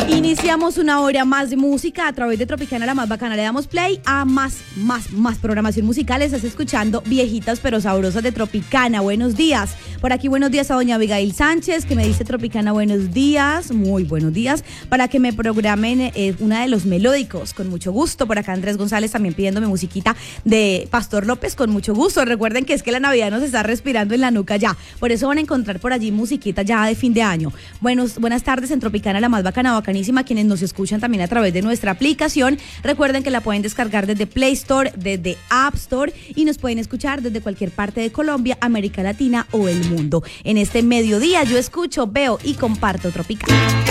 Iniciamos una hora más de música a través de Tropicana, la más bacana. Le damos play a más programación musical. Estás escuchando Viejitas pero Sabrosas de Tropicana. Buenos días. Por aquí buenos días a doña Abigail Sánchez, que me dice: Tropicana, buenos días. Muy buenos días. Para que me programen una de los melódicos, con mucho gusto. Por acá Andrés González también pidiéndome musiquita de Pastor López, con mucho gusto. Recuerden que es que la Navidad nos está respirando en la nuca ya. Por eso van a encontrar por allí musiquita ya de fin de año. Buenas tardes en Tropicana, la más bacana, bacanísima. Quienes nos escuchan también a través de nuestra aplicación, recuerden que la pueden descargar desde Play Store, desde App Store, y nos pueden escuchar desde cualquier parte de Colombia, América Latina o el mundo. En este mediodía yo escucho, veo y comparto Tropicana.